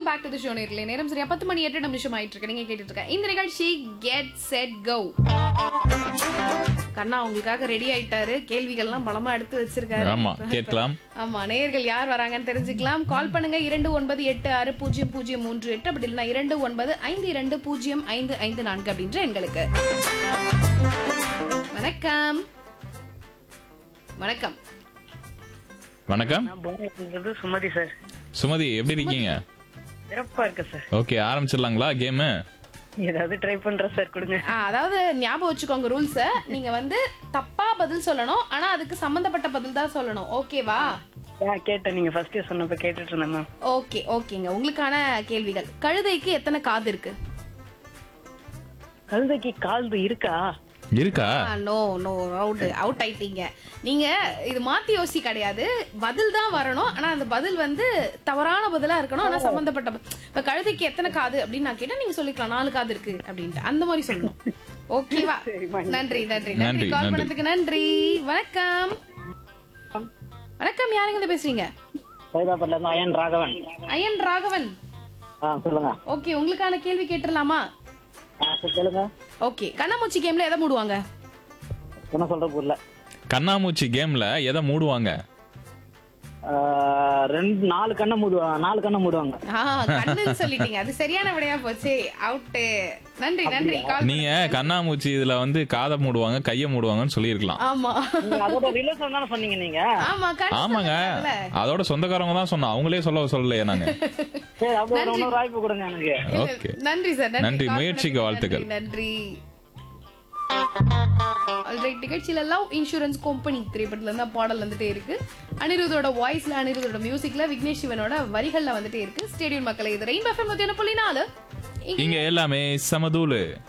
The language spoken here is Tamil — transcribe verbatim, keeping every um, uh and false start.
பேக் டு தி ஷோ நேர்ல நேரம் சரியா பத்து மணி எட்டு நிமிஷம் ஆயிட்டு இருக்கு. நீங்க கேட்டுட்டு இருக்க இந்த நிகழ்ச்சி கெட் செட் கோ. கண்ணா உங்களுக்காக ரெடி ஆயிட்டாரு. கேள்விகள்லாம் பலமா எடுத்து வச்சிருக்காரு. ஆமா, கேட்கலாம். ஆமா, நேயர்கள் யார் வராங்கன்னு தெரிஞ்சுக்கலாம். கால் பண்ணுங்க இரண்டு ஒன்பது எட்டு ஆறு பூஜ்ஜியம் பூஜ்ஜியம் மூன்று எட்டு அப்படி இல்லைன்னா இரண்டு ஒன்பது ஐந்து இரண்டு பூஜ்ஜியம் ஐந்து ஐந்து நான்கு அப்படின்ற எங்களுக்கு. வணக்கம் வணக்கம் வணக்கம் சுமதி சார். சுமதி, எப்படி இருக்கீங்க? சிறப்பா இருக்கு சார். Okay, ஆரம்பிச்சிடலாங்களா game? ஏதாவது ட்ரை பண்றேன் சார், கொடுங்க. ஆ, அதாவது ஞாபகம் வச்சுக்கோங்க ரூல்ஸ். நீங்க வந்து தப்பா பதில் சொல்லணும், ஆனா அதுக்கு சம்பந்தப்பட்ட பதில் தான் சொல்லணும். ஓகேவா? கேட்டேன், நீங்க ஃபர்ஸ்ட் சொன்னப்ப கேட்டுட்டு இருந்தேன் மேம். ஓகே ஓகேங்க. உங்களுக்கான கேள்விகள். கழுதைக்கு எத்தனை காது இருக்கு? கழுதைக்கு கால்து இருக்கா? இருக்கா? நோ நோ அவுட் அவுட் ஆயிட்டீங்க. நீங்க இது மாத்தி யோசி கிடையாது, பதில் தான் வரணும். ஆனா அந்த பதில் வந்து தவறான பதிலா இருக்கணும். ஆனா சம்பந்தப்பட்ட ப- இப்ப கழுதைக்கு எத்தனை காது அப்படின்னு நான் கேட்டா நீங்க சொல்லிக்கலாம் நாலு காது இருக்கு அப்படின்ட்டு அந்த மாதிரி சொல்லணும். ஓகேவா? நன்றி நன்றி நன்றி நன்றி, கால் நன்றி. பண்ணதுக்கு நன்றி. வணக்கம் வணக்கம். யாருங்க இருந்து பேசுறீங்க? சைதாப்பேட்ல இருந்து அயன் ராகவன். அயன் ராகவன். ஆ, சொல்லுங்க. ஓகே, உங்களுக்கான கேள்வி கேட்டுடலாமா? ஆ, சரி, சொல்லுங்க. ஓகே, கண்ணாமூச்சி கேம்ல எதை மூடுவாங்க? என்ன சொல்ற புரியல. கண்ணாமூச்சி கேம்ல எதை மூடுவாங்க? ஆ, ரெண்டு நாலு கண்ணை மூடுவாங்க. நாலு கண்ணை மூடுவாங்க. ஆ, கண்ணுன்னு சொல்லிட்டீங்க. அது சரியான விடையா போச்சு. அவுட். நன்றி நன்றி கால். நீங்க கண்ணாமூச்சி இதுல வந்து காதை மூடுவாங்க, கைய மூடுவாங்கன்னு சொல்லியிருக்கலாம். ஆமா நீங்க அதோட ரிலேஷன் தானே சொன்னீங்க நீங்க. ஆமா கண் ஆமாங்க, சொன்னீங்கல்ல. அதோட சொந்தக்காரங்க தான் சொன்னா, அவங்களே சொல்ல சொல்லலையே நாங்க. சரி, அப்படியே ஒரு இன்னொரு வாய்ப்பு கொடுங்க எனக்கு. ஓகே, நன்றி சார். நன்றி, கால் முயற்சிக்கு பண்ணதுக்கு வாழ்த்துக்கள். நன்றி. ஆல்ரைட், நிகழ்ச்சியில லவ் இன்சூரன்ஸ் கம்பெனி திரைப்படத்துல இருந்து பாடல் வந்துட்டே இருக்கு. அனிருத்தோட வாய்ஸ்ல, அனிருத்தோட மியூசிக்ல, விக்னேஷ் சிவனோட வரிகள்ல வந்துட்டே இருக்கு. ஸ்டேடியம் மக்களை இது ரெயின்போ எஃப்எம் நூத்தி ஒன்று புள்ளி நாலு. இங்க எல்லாமே சமதூளு.